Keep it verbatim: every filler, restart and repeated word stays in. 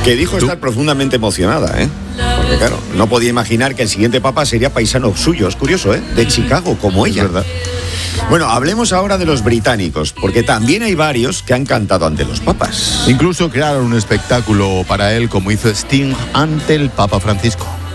Que dijo ¿Tú? estar profundamente emocionada, ¿eh? Porque claro, no podía imaginar que el siguiente papa sería paisano suyo. Es curioso, ¿eh? De Chicago, como ella. Es verdad. Bueno, hablemos ahora de los británicos, porque también hay varios que han cantado ante los papas. Incluso crearon un espectáculo para él, como hizo Sting ante el Papa Francisco.